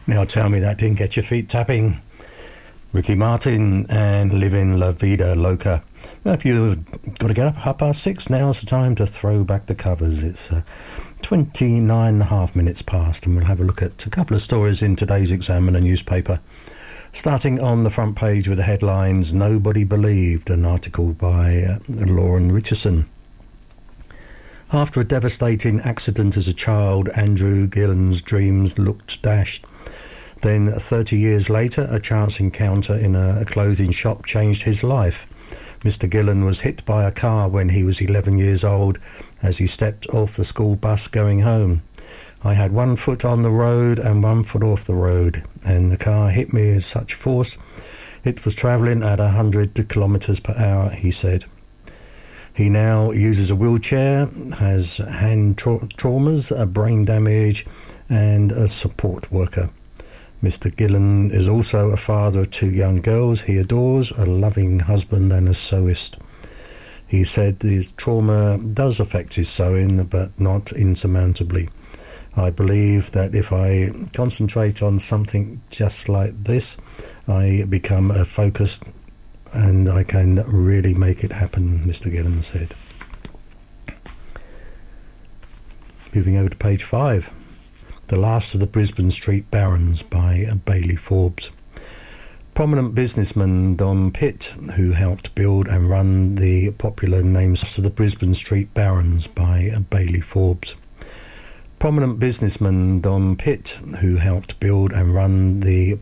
Now tell me that didn't get your feet tapping. Ricky Martin and Living La Vida Loca. Now, if you've got to get up 6:30, now's the time to throw back the covers. It's 29.5 minutes past, and we'll have a look at a couple of stories in today's Examiner newspaper. Starting on the front page with the headlines, Nobody Believed, an article by Lauren Richardson. After a devastating accident as a child, Andrew Gillen's dreams looked dashed. Then, 30 years later, a chance encounter in a clothing shop changed his life. Mr. Gillen was hit by a car when he was 11 years old as he stepped off the school bus going home. I had one foot on the road and one foot off the road, and the car hit me with such force. It was travelling at 100 kilometres per hour, he said. He now uses a wheelchair, has hand traumas, a brain damage, and a support worker. Mr. Gillen is also a father of 2 young girls he adores, a loving husband and a sewist. He said the trauma does affect his sewing, but not insurmountably. I believe that if I concentrate on something just like this, I become focused and I can really make it happen, Mr. Gillen said. Moving over to page 5. The Last of the Brisbane Street Barons by Bailey Forbes. Prominent businessman Don Pitt, who helped build and run the popular names of the Brisbane Street Barons by Bailey Forbes. Prominent businessman Don Pitt, who helped build and run the